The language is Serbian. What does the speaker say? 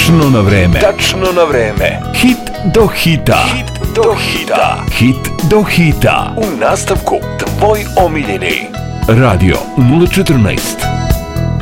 Tačno na vreme. Tačno na vreme. Hit do hita. Hit do hita. Hit do hita. U nastavku tvoj omiljeni Radio 014.